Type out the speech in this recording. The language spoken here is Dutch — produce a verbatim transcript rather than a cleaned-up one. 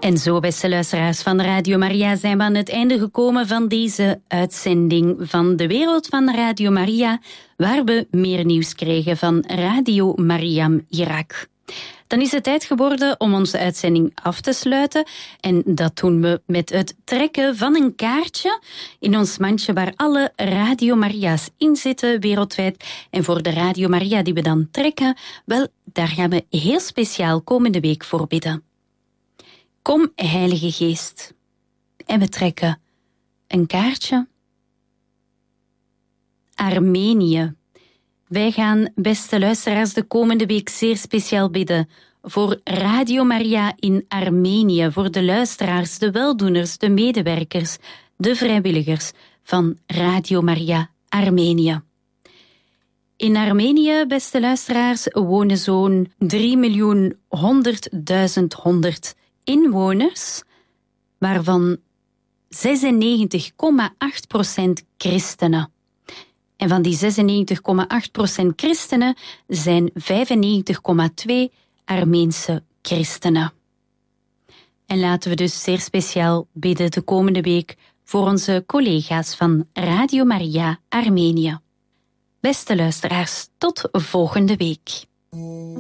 En zo, beste luisteraars van Radio Maria, zijn we aan het einde gekomen van deze uitzending van De Wereld van Radio Maria, waar we meer nieuws kregen van Radio Mariam Irak. Dan is het tijd geworden om onze uitzending af te sluiten. En dat doen we met het trekken van een kaartje in ons mandje waar alle Radio Maria's in zitten wereldwijd. En voor de Radio Maria die we dan trekken, wel, daar gaan we heel speciaal komende week voor bidden. Kom, Heilige Geest. En we trekken een kaartje. Armenië. Wij gaan, beste luisteraars, de komende week zeer speciaal bidden voor Radio Maria in Armenië, voor de luisteraars, de weldoeners, de medewerkers, de vrijwilligers van Radio Maria Armenië. In Armenië, beste luisteraars, wonen zo'n drie miljoen honderdduizend honderd inwoners, waarvan zesennegentig komma acht procent christenen. En van die zesennegentig komma acht procent christenen zijn vijfennegentig komma twee Armeense christenen. En laten we dus zeer speciaal bidden de komende week voor onze collega's van Radio Maria Armenië. Beste luisteraars, tot volgende week.